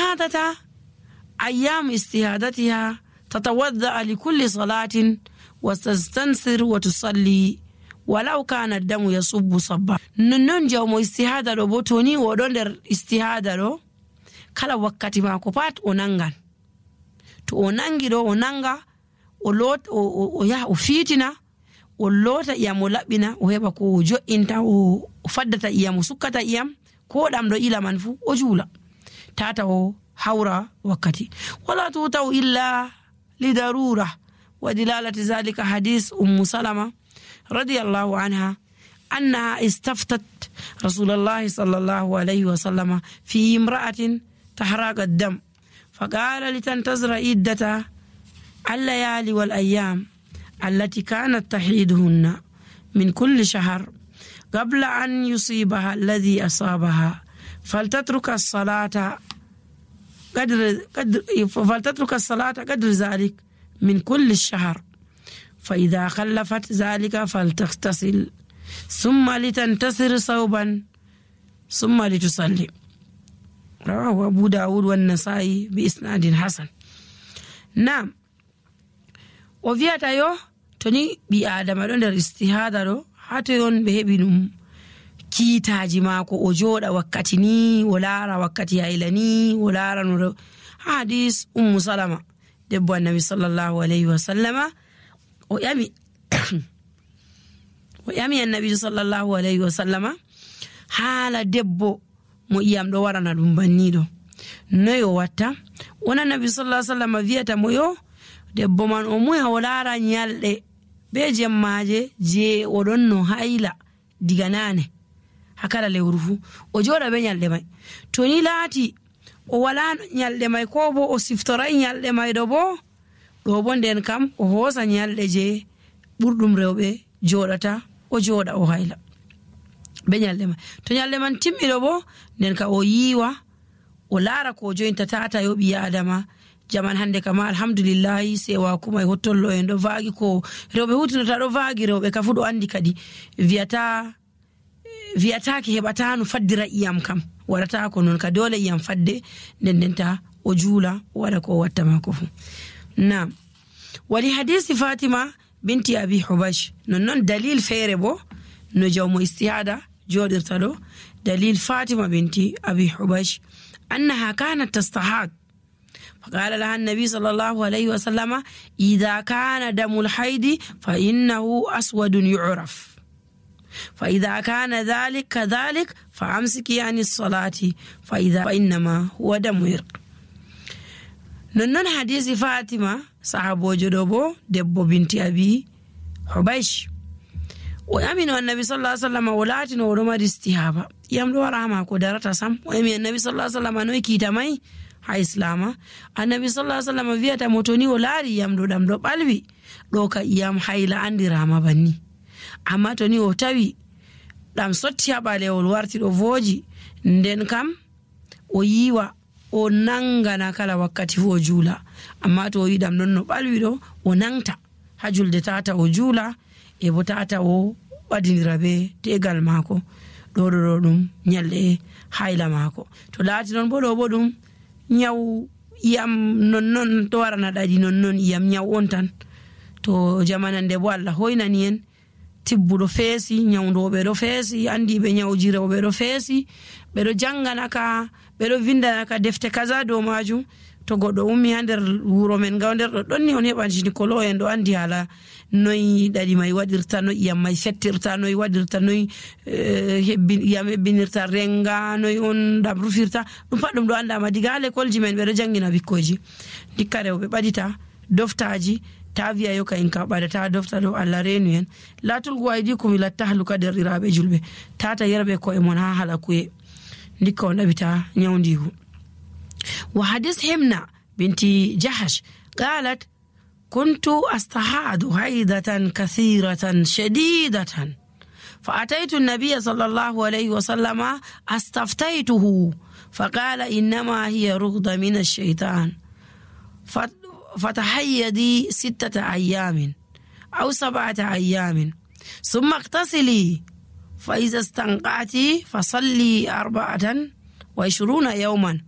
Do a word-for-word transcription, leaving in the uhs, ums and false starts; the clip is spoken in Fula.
عادة أيام استهادتها تتوضأ لكل صلاة وتستنصر وتصلي ولو كان الدم يصب صبا. ننن جوم استهادة رو بوتوني ودون استهادة رو kala wakkati mako pat o nangan to o nangi do o nanga o lot o ya o fitina o lota iyam o labbina o heba ko o jo'inta o faddata iyam o sukkata iyam ko dam do ila man fu o jula tata o hawra wakkati wala tuta illa lidarura wa dilalati zalika hadith ummu salama radiyallahu anha annaha istaftat rasulullah sallallahu alayhi wa sallam fi imra'atin تحرق الدم فقال لتنتظر عدة الليالي والأيام التي كانت تحيدهن من كل شهر قبل أن يصيبها الذي أصابها فلتترك الصلاة قدر, قدر فلتترك الصلاة قدر ذلك من كل الشهر فإذا خلفت ذلك فلتغتسل ثم لتنتصر صوبا ثم لتصلي. رواه أبو داود والنسائي بإسناد حسن. نعم. وفيات أيوه توني بآدم أدون در استهادة رو حتى يون بهبينهم كي تاجماكو أجود وكتني ولا وكتي عيلاني ولا نور. حديث أم سلمة دبوا النبي صلى الله عليه وسلم ويامي ويامي النبي صلى الله عليه وسلم حال دبو mo iyam do warana dum bannido noyo watta wona nabi sallallahu alaihi wasallam viata moyo debbo man o muya wala nyalde be jemmaje je odon no haila diga nane hakala lewrufu o joda be nyalde may to ni lati o wala nyalde may ko bo o siftara nyalde may do bo do bo den kam o hosa nyalde je burdum rewbe jodata o joda o haila be nyalde may to nyalde man timmido bo nen ka o yiwa o lara ko jointa tata yo bi adama jaman hande kama alhamdulillah sewa kuma hottollo en do vaagi ko rewbe hutinata do vaagi rewbe ka fudo andi kadi viata viata ki hebata no faddira iyam kam warata ko non ka dole iyam fadde dendenta o jula wala ko watta mako fu. Na wali hadisi Fatima binti Abi Hubash non non dalil fere bo no jawmo istihada jodirta do دليل فاطمة بنت أبي حبش أنها كانت تستحاض فقال لها النبي صلى الله عليه وسلم إذا كان دم الحيض فإنه أسود يعرف فإذا كان ذلك كذلك فأمسكي عن الصلاة فإذا فإنما هو دم يرق. ننن حديث فاطمة صحابو جدوبو دبو بنت أبي حبش ويامن النبي صلى الله عليه وسلم ولاتن ورما استهابا يامدو رحمه ko darata sam ويامن النبي صلى الله عليه وسلم no kita mai ha islama annabi sallallahu alaihi wasallam viata motoni olari yamdo dam do balwi do ka yam hayla andirama banni amma toni o tawi dam sotti abale o warti do voji nden kam o yiwa o nangana kala wakkati fo jula amma to yi dam non no balwi do o nangta hajulde tata o jula e botata o wadinirabe tegal mako do do dum nyalle hayla mako to laati non bodo bodum nyaw yam non non to warana dadi non non yam nyaw on tan to jamanande bo Allah hoynani en tibbudo feesi nyawdobe do feesi andi be nyawjirobe do feesi be do jangana ka be do vindana ka defte kaza do majum to goddo ummi hander wuro men gawnder do donni on hebanti ko lo en do andi hala noy dadi may wadirta no yam may fettirta noy wadirta noy hebbin yam binirta renga noy on dam rufirta dum paddum do anda ma diga le kolji men be do jangina bikkoji dikkare be badita doftaji taviya yo kayin ka badata dofta do Allah renu en latul guaydikum ila tahluka derirabe julbe tata yerbe ko e mon ha hala kuye dikko nabita nyawdigu. وحديث همنا بنت جحش قالت كنت أستحاض حيضة كثيرة شديدة فأتيت النبي صلى الله عليه وسلم استفتيته فقال إنما هي رغضة من الشيطان فتحيدي ستة أيام أو سبعة أيام ثم اغتسلي فإذا استنقعتي فصلي أربعة وعشرون يوما